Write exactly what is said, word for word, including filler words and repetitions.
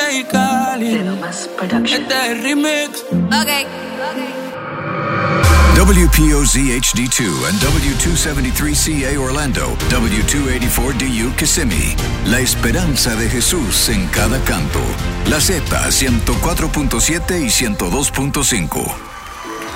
y Cali. Este es el remix. Ok. W P O Z H D two and W two seventy-three C A Orlando, W two eighty-four D U Kissimmee. La esperanza de Jesús en cada canto. La Z ciento cuatro punto siete y ciento dos punto cinco.